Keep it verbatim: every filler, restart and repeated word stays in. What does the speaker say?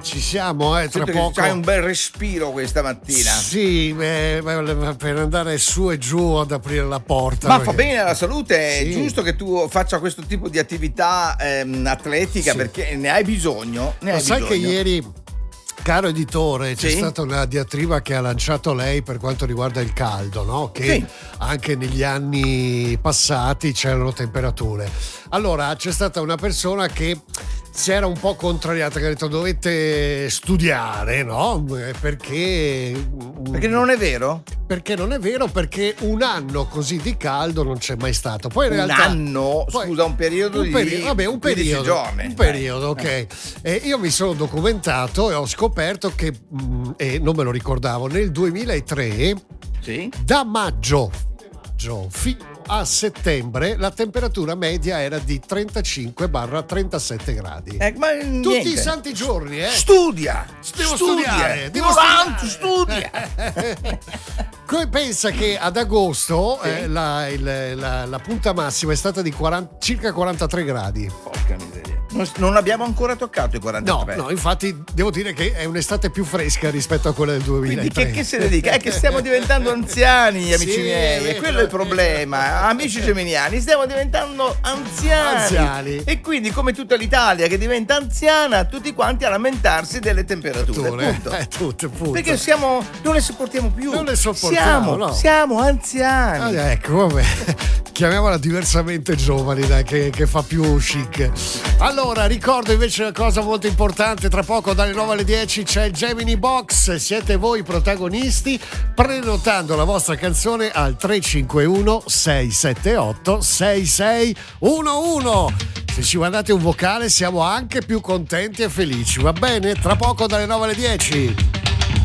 ci siamo, eh, tra Sento poco. che c'hai un bel respiro questa mattina. Sì, eh, per andare su e giù ad aprire la porta. Ma perché... fa bene alla salute, Sì. è giusto che tu faccia questo tipo di attività ehm, atletica, Sì. perché ne hai bisogno. Ne Lo hai sai bisogno. che ieri, caro editore, c'è Sì? stata una diatriba che ha lanciato lei per quanto riguarda il caldo, no? Che Sì. anche negli anni passati c'erano temperature. Allora c'è stata una persona che si era un po' contrariata, che ha detto dovete studiare, no? Perché Perché non è vero? perché non è vero, perché un anno così di caldo non c'è mai stato. Poi in Un realtà anno? poi- Scusa, un periodo un di peri- vabbè, un quindici periodo, giorni. un periodo, Eh. ok. E io mi sono documentato e ho scoperto che mh, e non me lo ricordavo, nel duemilatré Sì? da maggio, maggio fino a settembre la temperatura media era di trentacinque trentasette gradi. Eh, ma Tutti niente. i santi giorni, eh? Studia! Devo studia, studiare, devo ignorante, studiare. studia! Come pensa che ad agosto Sì. eh, la, il- la- la punta massima è stata di quaranta circa quarantatré gradi. Porca miseria. Non, non abbiamo ancora toccato i No, quarantatré. no, infatti devo dire che è un'estate più fresca rispetto a quella del Quindi duemilatré. che, che se ne dica? È che stiamo diventando anziani, amici Sì, miei, è e vero, quello è il è vero. problema. Amici geminiani, stiamo diventando anziani. Anziani. E quindi, come tutta l'Italia che diventa anziana, tutti quanti a lamentarsi delle temperature. Punto. Eh, tutte, punto. Perché siamo, non le sopportiamo più. Non le sopportiamo, Siamo, no. siamo anziani. Ah, ecco, vabbè. Chiamiamola diversamente giovani, dai, che, che fa più chic. Allora, ricordo invece una cosa molto importante: tra poco dalle nove alle dieci c'è il Gemini Box. Siete voi i protagonisti, prenotando la vostra canzone al tre cinque uno sei sette otto sei sei uno uno. Se ci mandate un vocale siamo anche più contenti e felici, va bene? Tra poco dalle nove alle dieci.